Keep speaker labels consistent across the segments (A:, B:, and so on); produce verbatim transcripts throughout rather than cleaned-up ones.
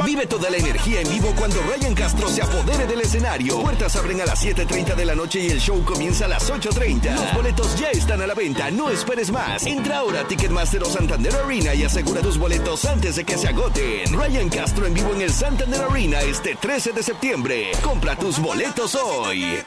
A: Vive toda la energía en vivo cuando Ryan Castro se apodere del escenario. Puertas abren a las siete treinta de la noche y el show comienza a las ocho treinta. Los boletos ya están a la venta, no esperes más. Entra ahora a Ticketmaster o Santander Arena y asegura tus boletos antes de que se agoten. Ryan Castro en vivo en el Santander Arena este trece de septiembre. Compra tus boletos hoy.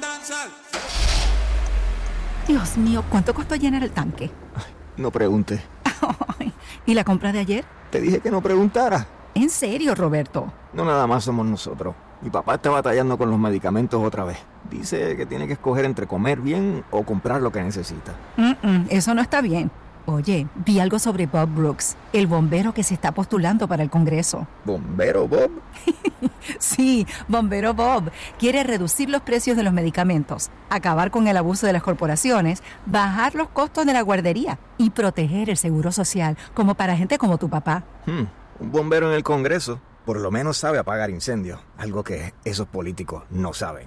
B: Dios mío, ¿cuánto costó llenar el tanque?
C: Ay, no pregunte.
B: ¿Y la compra de ayer?
C: Te dije que no preguntara.
B: ¿En serio, Roberto?
C: No nada más somos nosotros. Mi papá está batallando con los medicamentos otra vez. Dice que tiene que escoger entre comer bien o comprar lo que necesita.
B: Mm-mm, eso no está bien. Oye, vi algo sobre Bob Brooks, el bombero que se está postulando para el Congreso.
C: ¿Bombero Bob?
B: Sí, Bombero Bob. Quiere reducir los precios de los medicamentos, acabar con el abuso de las corporaciones, bajar los costos de la guardería y proteger el seguro social, como para gente como tu papá.
C: Hmm, un bombero en el Congreso por lo menos sabe apagar incendios, algo que esos políticos no saben.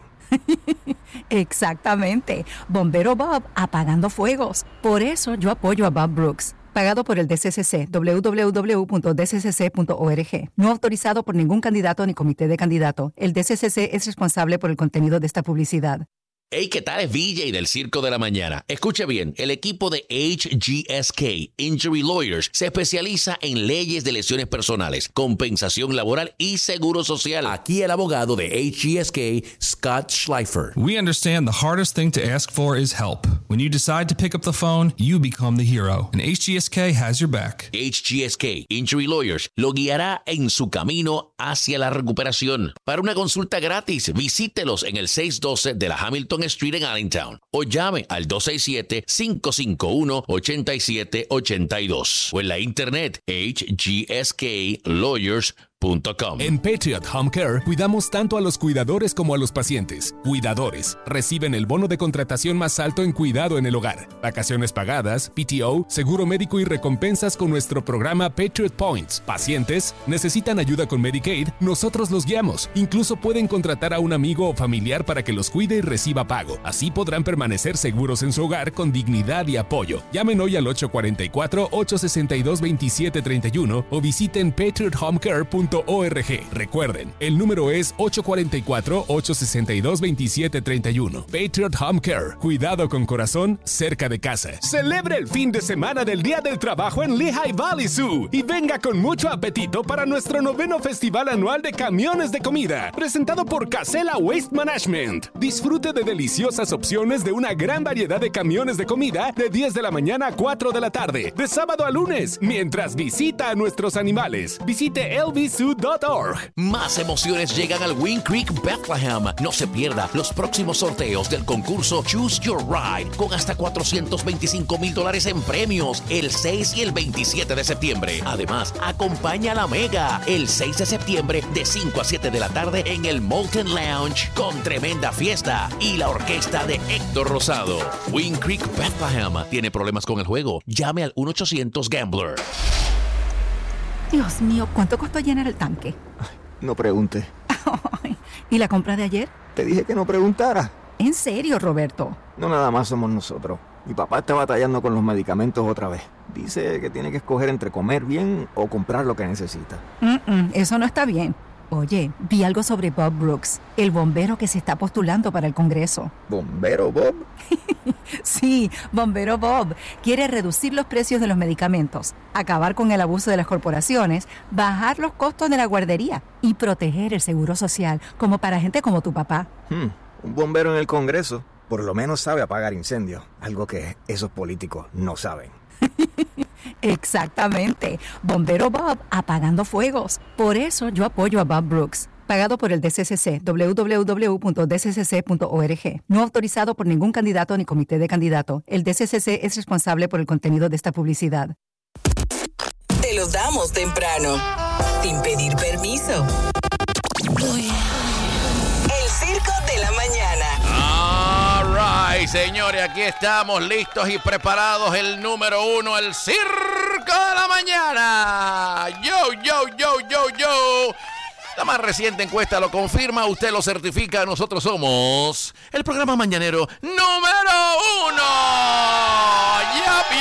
B: Exactamente. Bombero Bob apagando fuegos. Por eso yo apoyo a Bob Brooks. Pagado por el D C C C, doble u doble u doble u punto d c c c punto org. No autorizado por ningún candidato ni comité de candidato. El D C C C es responsable por el contenido de esta publicidad.
D: Hey, ¿qué tal? Es V J del Circo de la Mañana. Escuche bien, el equipo de H G S K Injury Lawyers se especializa en leyes de lesiones personales, compensación laboral y seguro social. Aquí el abogado de H G S K, Scott Schleifer.
E: We understand the hardest thing to ask for is help. When you decide to pick up the phone, you become the hero. And H G S K has your back.
D: H G S K Injury Lawyers lo guiará en su camino hacia la recuperación. Para una consulta gratis, visítelos en el seiscientos doce de la Hamilton Street en Allentown o llame al dos seis siete, cinco cinco uno, ocho siete ocho dos o en la internet h g s k lawyers punto com.
F: En Patriot Home Care cuidamos tanto a los cuidadores como a los pacientes. Cuidadores reciben el bono de contratación más alto en cuidado en el hogar, vacaciones pagadas, P T O, seguro médico y recompensas con nuestro programa Patriot Points. Pacientes necesitan ayuda con Medicaid, nosotros los guiamos. Incluso pueden contratar a un amigo o familiar para que los cuide y reciba pago. Así podrán permanecer seguros en su hogar con dignidad y apoyo. Llamen hoy al ocho cuatro cuatro, ocho seis dos, dos siete tres uno o visiten patriot home care punto org. Recuerden, el número es ocho cuatro cuatro, ocho seis dos, dos siete tres uno. Patriot Home Care. Cuidado con corazón cerca de casa. Celebre el fin de semana del Día del Trabajo en Lehigh Valley Zoo y venga con mucho apetito para nuestro noveno festival anual de camiones de comida, presentado por Casella Waste Management. Disfrute de deliciosas opciones de una gran variedad de camiones de comida de diez de la mañana a cuatro de la tarde, de sábado a lunes, mientras visita a nuestros animales. Visite l v zoo punto org.
D: Más emociones llegan al Wind Creek Bethlehem. No se pierda los próximos sorteos del concurso Choose Your Ride con hasta cuatrocientos veinticinco mil dólares en premios el seis y el veintisiete de septiembre. Además, acompaña a la Mega el seis de septiembre de cinco a siete de la tarde en el Molten Lounge con tremenda fiesta y la orquesta de Héctor Rosado. Wind Creek Bethlehem. ¿Tiene problemas con el juego? Llame al uno ochocientos Gambler.
B: Dios mío, ¿cuánto costó llenar el tanque?
C: Ay, no pregunte.
B: ¿Y la compra de ayer?
C: Te dije que no preguntara.
B: ¿En serio, Roberto?
C: No nada más somos nosotros. Mi papá está batallando con los medicamentos otra vez. Dice que tiene que escoger entre comer bien o comprar lo que necesita.
B: Mm-mm, eso no está bien. Oye, vi algo sobre Bob Brooks, el bombero que se está postulando para el Congreso.
C: ¿Bombero Bob?
B: Sí, Bombero Bob. Quiere reducir los precios de los medicamentos, acabar con el abuso de las corporaciones, bajar los costos de la guardería y proteger el seguro social, como para gente como tu papá.
C: Hmm, un bombero en el Congreso por lo menos sabe apagar incendios, algo que esos políticos no saben.
B: Exactamente. Bombero Bob apagando fuegos. Por eso yo apoyo a Bob Brooks. Pagado por el D C C C, doble u doble u doble u punto d c c c punto org. No autorizado por ningún candidato ni comité de candidato. El D C C C es responsable por el contenido de esta publicidad.
G: Te lo damos temprano, sin pedir permiso. El Circo de la Mañana.
D: All right, señores, aquí estamos listos y preparados. El número uno, el Circo de la Mañana. Yo, yo, yo, yo, yo. La más reciente encuesta lo confirma, usted lo certifica, nosotros somos el programa mañanero número uno. Yap,